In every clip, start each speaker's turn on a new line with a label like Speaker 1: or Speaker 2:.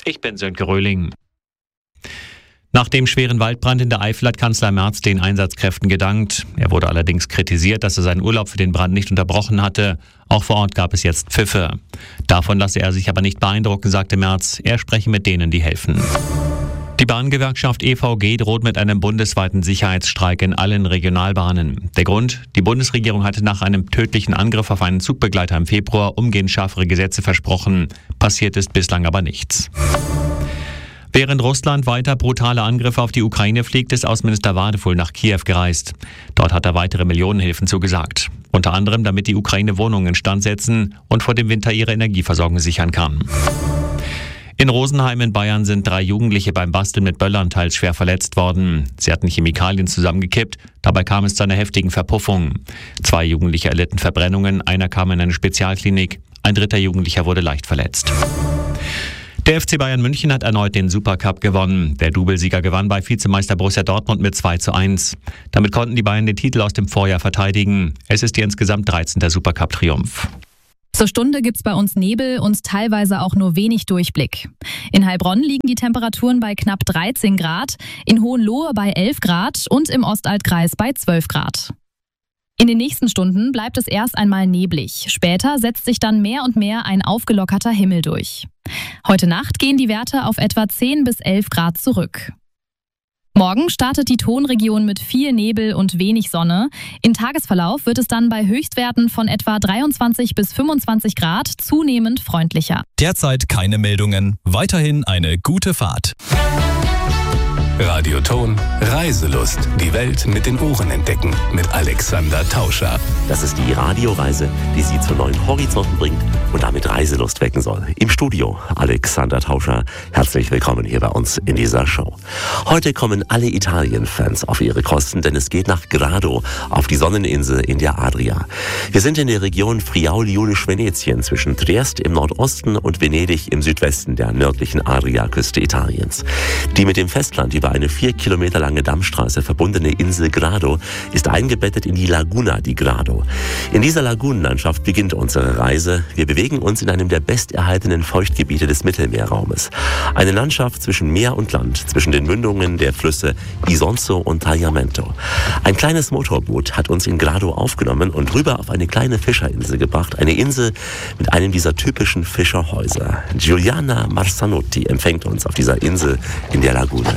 Speaker 1: Ich bin Sönke Röhling. Nach dem schweren Waldbrand in der Eifel hat Kanzler Merz den Einsatzkräften gedankt. Er wurde allerdings kritisiert, dass er seinen Urlaub für den Brand nicht unterbrochen hatte. Auch vor Ort gab es jetzt Pfiffe. Davon lasse er sich aber nicht beeindrucken, sagte Merz. Er spreche mit denen, die helfen. Die Bahngewerkschaft EVG droht mit einem bundesweiten Sicherheitsstreik in allen Regionalbahnen. Der Grund? Die Bundesregierung hatte nach einem tödlichen Angriff auf einen Zugbegleiter im Februar umgehend schärfere Gesetze versprochen. Passiert ist bislang aber nichts. Während Russland weiter brutale Angriffe auf die Ukraine fliegt, ist Außenminister Wadefull nach Kiew gereist. Dort hat er weitere Millionenhilfen zugesagt. Unter anderem, damit die Ukraine Wohnungen instand setzen und vor dem Winter ihre Energieversorgung sichern kann. In Rosenheim in Bayern sind 3 Jugendliche beim Basteln mit Böllern teils schwer verletzt worden. Sie hatten Chemikalien zusammengekippt, dabei kam es zu einer heftigen Verpuffung. 2 Jugendliche erlitten Verbrennungen, einer kam in eine Spezialklinik, ein 3. Jugendlicher wurde leicht verletzt. Der FC Bayern München hat erneut den Supercup gewonnen. Der Doublesieger gewann bei Vizemeister Borussia Dortmund mit 2:1. Damit konnten die Bayern den Titel aus dem Vorjahr verteidigen. Es ist ihr insgesamt 13. Supercup-Triumph.
Speaker 2: Zur Stunde gibt's bei uns Nebel und teilweise auch nur wenig Durchblick. In Heilbronn liegen die Temperaturen bei knapp 13 Grad, in Hohenlohe bei 11 Grad und im Ostaltkreis bei 12 Grad. In den nächsten Stunden bleibt es erst einmal neblig. Später setzt sich dann mehr und mehr ein aufgelockerter Himmel durch. Heute Nacht gehen die Werte auf etwa 10 bis 11 Grad zurück. Morgen startet die Tonregion mit viel Nebel und wenig Sonne. Im Tagesverlauf wird es dann bei Höchstwerten von etwa 23 bis 25 Grad zunehmend freundlicher.
Speaker 3: Derzeit keine Meldungen. Weiterhin eine gute Fahrt.
Speaker 4: Radioton Reiselust. Die Welt mit den Ohren entdecken. Mit Alexander Tauscher.
Speaker 5: Das ist die Radioreise, die Sie zu neuen Horizonten bringt und damit Reiselust wecken soll. Im Studio Alexander Tauscher. Herzlich willkommen hier bei uns in dieser Show. Heute kommen alle Italien-Fans auf ihre Kosten, denn es geht nach Grado, auf die Sonneninsel in der Adria. Wir sind in der Region Friaul-Julisch-Venetien zwischen Triest im Nordosten und Venedig im Südwesten der nördlichen Adriaküste Italiens. Die mit dem Festland über eine 4 Kilometer lange Dammstraße verbundene Insel Grado ist eingebettet in die Laguna di Grado. In dieser Lagunenlandschaft beginnt unsere Reise. Wir bewegen uns in einem der besterhaltenen Feuchtgebiete des Mittelmeerraumes. Eine Landschaft zwischen Meer und Land, zwischen den Mündungen der Flüsse Isonzo und Tagliamento. Ein kleines Motorboot hat uns in Grado aufgenommen und rüber auf eine kleine Fischerinsel gebracht. Eine Insel mit einem dieser typischen Fischerhäuser. Giuliana Marsanotti empfängt uns auf dieser Insel in der Laguna.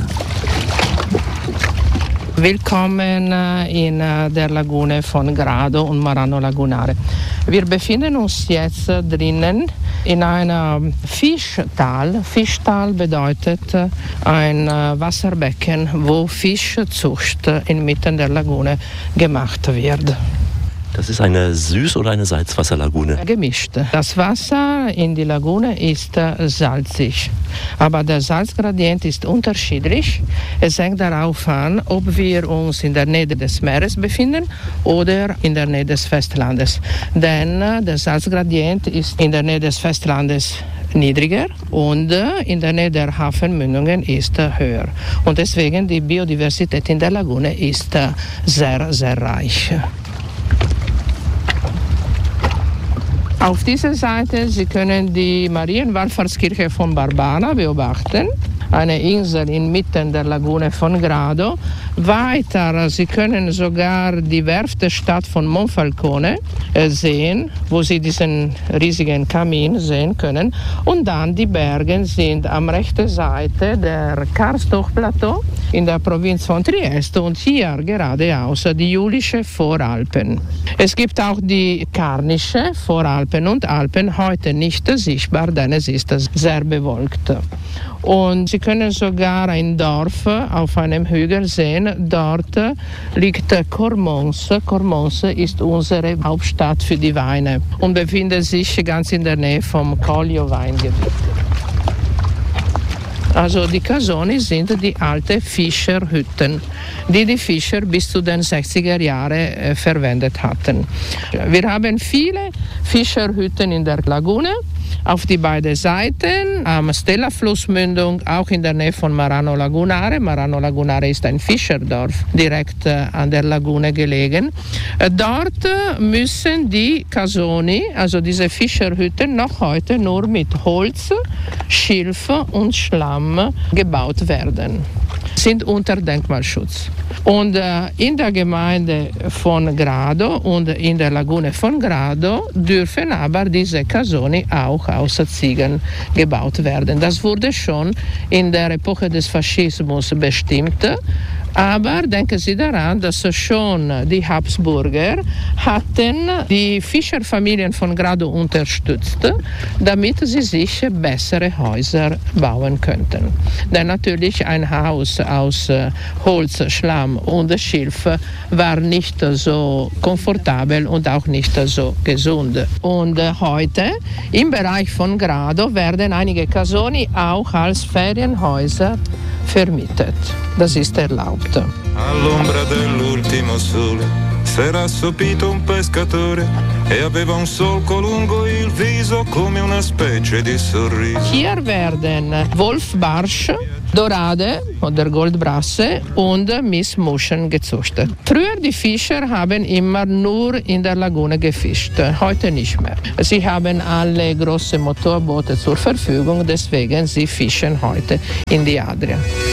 Speaker 6: Willkommen in der Lagune von Grado und Marano Lagunare. Wir befinden uns jetzt drinnen in einem Fischtal. Fischtal bedeutet ein Wasserbecken, wo Fischzucht inmitten der Lagune gemacht wird.
Speaker 5: Das ist eine Süß- oder eine Salzwasserlagune?
Speaker 6: Gemischt. Das Wasser in die Lagune ist salzig, aber der Salzgradient ist unterschiedlich. Es hängt darauf an, ob wir uns in der Nähe des Meeres befinden oder in der Nähe des Festlandes. Denn der Salzgradient ist in der Nähe des Festlandes niedriger und in der Nähe der Hafenmündungen ist höher. Und deswegen die Biodiversität in der Lagune ist sehr, sehr reich. Auf dieser Seite Sie können die Marienwallfahrtskirche von Barbana beobachten, eine Insel inmitten der Lagune von Grado. Weiter, Sie können sogar die Werftestadt von Monfalcone sehen, wo Sie diesen riesigen Kamin sehen können. Und dann die Berge sind am rechten Seite der Karstochplateau in der Provinz von Trieste und hier geradeaus die Julische Voralpen. Es gibt auch die Karnische Voralpen und Alpen, heute nicht sichtbar, denn es ist sehr bewölkt. Und Sie können sogar ein Dorf auf einem Hügel sehen. Dort liegt Cormons. Cormons ist unsere Hauptstadt für die Weine und befindet sich ganz in der Nähe vom Collio-Weingebiet. Also die Casoni sind die alten Fischerhütten, die die Fischer bis zu den 60er Jahren verwendet hatten. Wir haben viele Fischerhütten in der Lagune. Auf die beiden Seiten, am Stella-Flussmündung, auch in der Nähe von Marano Lagunare. Marano Lagunare ist ein Fischerdorf, direkt an der Lagune gelegen. Dort müssen die Casoni, also diese Fischerhütten, noch heute nur mit Holz Schilf und Schlamm gebaut werden. Sind unter Denkmalschutz. Und in der Gemeinde von Grado und in der Lagune von Grado dürfen aber diese Casoni auch aus Ziegen gebaut werden. Das wurde schon in der Epoche des Faschismus bestimmt. Aber denken Sie daran, dass schon die Habsburger hatten die Fischerfamilien von Grado unterstützt, damit sie sich bessere Häuser bauen könnten. Denn natürlich ein Haus aus Holz, Schlamm und Schilf war nicht so komfortabel und auch nicht so gesund. Und heute im Bereich von Grado werden einige Casoni auch als Ferienhäuser vermietet. Das ist erlaubt.
Speaker 7: All'ombra dell'ultimo sole s'era assopito un pescatore e aveva un solco lungo il viso come una specie di sorriso.
Speaker 6: Hier werden Wolfbarsch, Dorade oder Goldbrasse und Missmuschen gezüchtet. Früher die Fischer haben immer nur in der Lagune gefischt, heute nicht mehr. Sie haben alle große Motorboote zur Verfügung, deswegen sie fischen heute in die Adria.